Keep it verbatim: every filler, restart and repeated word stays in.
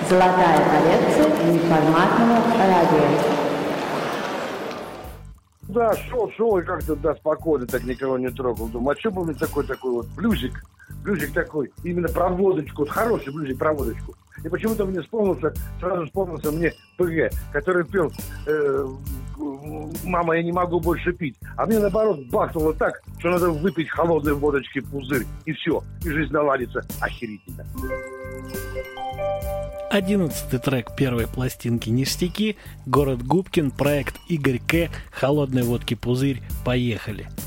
Золотая коллекция неформатного радио. Да, шел, шел, и как-то, да, спокойно, так никого не трогал. Думаю, а что был мне такой, такой вот блюзик, блюзик такой, именно про водочку, вот хороший блюзик про водочку. И почему-то мне вспомнился, сразу вспомнился мне ПГ, который пел э, «Мама, я не могу больше пить». А мне, наоборот, бахнуло так, что надо выпить холодной водочки пузырь, и все, и жизнь наладится охерительно. Одиннадцатый трек первой пластинки «Ништяки», город Губкин, проект Игорь К. «Холодной водки пузырь». Поехали.